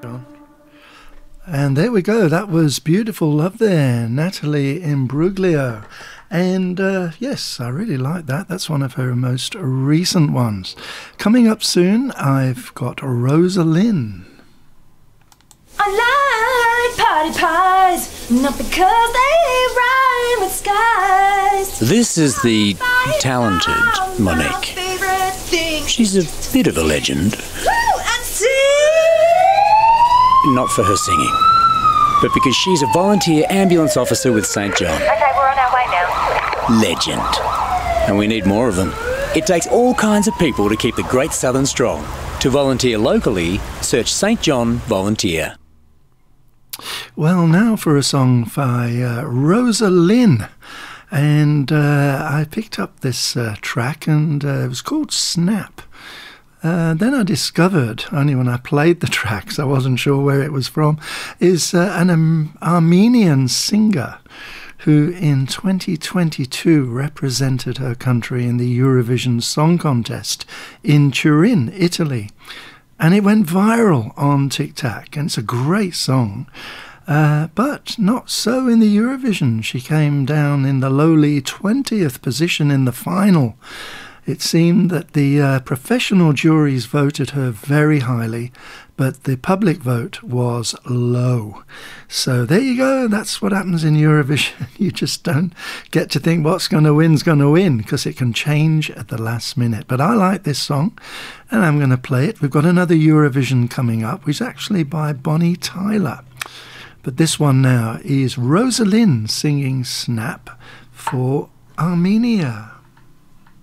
And there we go. That was Beautiful Love there, Natalie Imbruglia. And yes, I really like that. That's one of her most recent ones. Coming up soon, I've got Rosalind. I like party pies, not because they rhyme with skies. This is the talented Monique. She's a bit of a legend. Not for her singing, but because she's a volunteer ambulance officer with St. John. Okay, we're on our way now. Legend. And we need more of them. It takes all kinds of people to keep the Great Southern strong. To volunteer locally, search St. John Volunteer. Well, now for a song by Rosalind. And I picked up this track, and it was called Snap. Then I discovered, only when I played the tracks, I wasn't sure where it was from, is an Armenian singer who in 2022 represented her country in the Eurovision Song Contest in Turin, Italy. And it went viral on TikTok, and it's a great song. But not so in the Eurovision. She came down in the lowly 20th position in the final. It seemed that the professional juries voted her very highly, but the public vote was low. So there you go. That's what happens in Eurovision. You just don't get to think what's going to win, because it can change at the last minute. But I like this song, and I'm going to play it. We've got another Eurovision coming up, which is actually by Bonnie Tyler. But this one now is Rosalind singing Snap for Armenia.